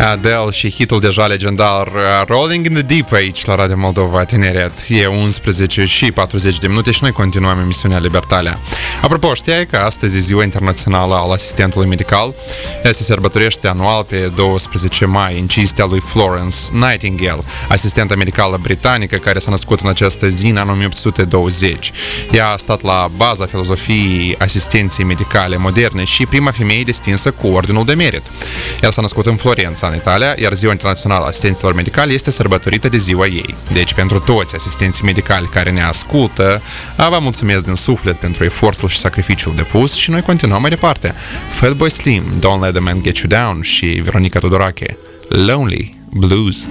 Adele și hitul deja legendar Rolling in the Deep aici la Radio Moldova Tineret. E 11 și 40 de minute și noi continuăm emisiunea Libertalia. Apropo, știai că astăzi e Ziua Internațională al Asistentului Medical? Ea se sărbătorește anual pe 12 mai în cinstea lui Florence Nightingale, asistentă medicală britanică care s-a născut în această zi în anul 1820. Ea a stat la baza filozofiei asistenței medicale moderne și prima femeie distinsă cu Ordinul de Merit. Ea s-a născut în Florența, în Italia, iar Ziua Internațională a Asistenților Medicali este sărbătorită de ziua ei. Deci, pentru toți asistenții medicali care ne ascultă, vă mulțumesc din suflet pentru efortul și sacrificiul depus și noi continuăm mai departe. Fatboy Slim, Don't Let the Man Get You Down și Veronica Tudorache, Lonely Blues.